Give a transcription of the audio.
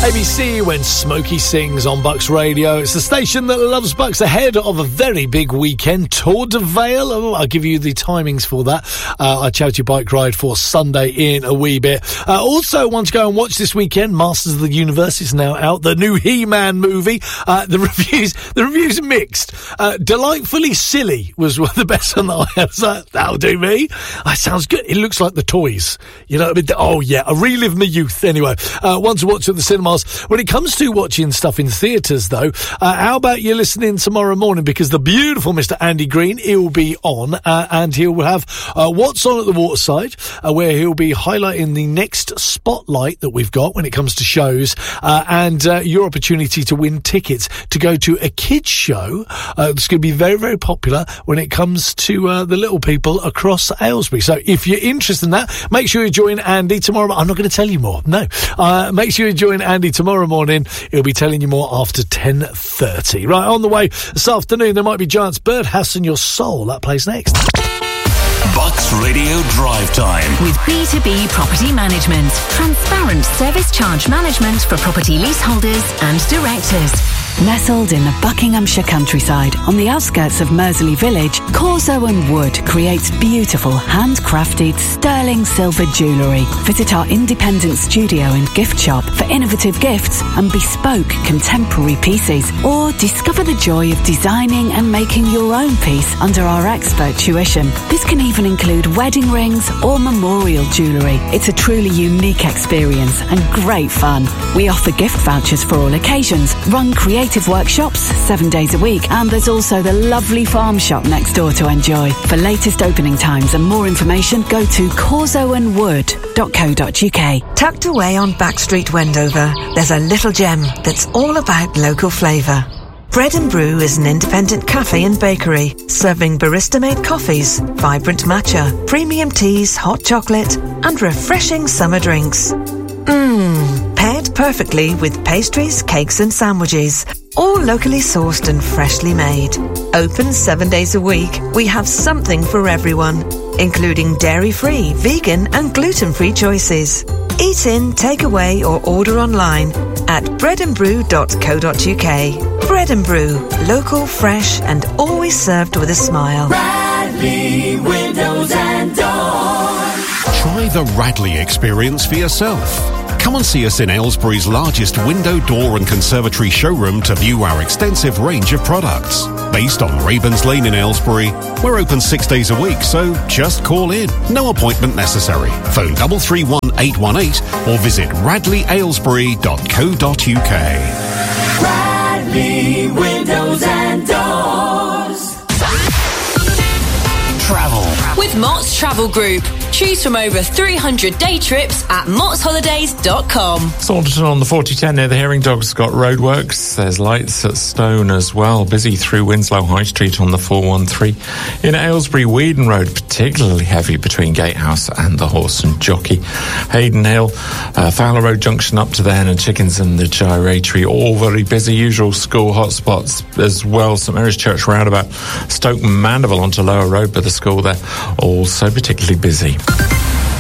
ABC when Smokey sings on Bucks Radio. It's the station that loves Bucks ahead of a very big weekend. Tour de Vale. Oh, I'll give you the timings for that. Our charity bike ride for Sunday in a wee bit. Also want to go and watch this weekend. Masters of the Universe is now out. The new He-Man movie. The reviews are mixed. Delightfully Silly was one of the best on that I had. So that'll do me. That sounds good. It looks like the toys. You know, oh yeah, I relive my youth. Anyway, one to watch at the cinemas. When it comes to watching stuff in theatres, though, how about you listening tomorrow morning? Because the beautiful Mr. Andy Green, he'll be on, and he'll have What's On at the Waterside, where he'll be highlighting the next spotlight that we've got when it comes to shows, and your opportunity to win tickets to go to a kids' show. It's going to be very, very popular when it comes to the little people across Aylesbury. So if you're interested in that, make sure you join Andy tomorrow. I'm not going to tell you more. No. Make sure you join Andy tomorrow morning. He'll be telling you more after 10:30. Right, on the way this afternoon, there might be Giants Birdhouse and Your Soul. That plays next. Bucks Radio Drive Time. With B2B Property Management. Transparent service charge management for property leaseholders and directors. Nestled in the Buckinghamshire countryside, on the outskirts of Mersley Village, Corso & Wood creates beautiful, handcrafted, sterling silver jewellery. Visit our independent studio and gift shop for innovative gifts and bespoke contemporary pieces. Or discover the joy of designing and making your own piece under our expert tuition. This can even include wedding rings or memorial jewellery. It's a truly unique experience and great fun. We offer gift vouchers for all occasions, run creative workshops 7 days a week, and there's also the lovely farm shop next door to enjoy. For latest opening times and more information, go to corsoandwood.co.uk. Tucked away on Backstreet, Wendover, there's a little gem that's all about local flavour. Bread and Brew is an independent cafe and bakery, serving barista-made coffees, vibrant matcha, premium teas, hot chocolate, and refreshing summer drinks. Paired perfectly with pastries, cakes and sandwiches, all locally sourced and freshly made. Open 7 days a week, we have something for everyone, including dairy-free, vegan and gluten-free choices. Eat in, take away or order online at breadandbrew.co.uk. Bread and Brew, local, fresh and always served with a smile. Radley Windows and Doors. Try the Radley experience for yourself. Come and see us in Aylesbury's largest window, door and conservatory showroom to view our extensive range of products. Based on Ravens Lane in Aylesbury, we're open 6 days a week, so just call in. No appointment necessary. Phone 331 818 or visit radleyaylesbury.co.uk. Radley Windows and Doors. Travel. With Mott's Travel Group. Choose from over 300 day trips at mottsholidays.com. Saunderton on the 4010 near the Hearing Dogs got roadworks. There's lights at Stone as well. Busy through Winslow High Street on the 413. In Aylesbury, Weedon Road, particularly heavy between Gatehouse and the Horse and Jockey. Hayden Hill, Fowler Road Junction up to there, and Chickens and the Gyratory, all very busy. Usual school hotspots as well. St Mary's Church roundabout. Stoke Mandeville onto Lower Road by the school there, also particularly busy.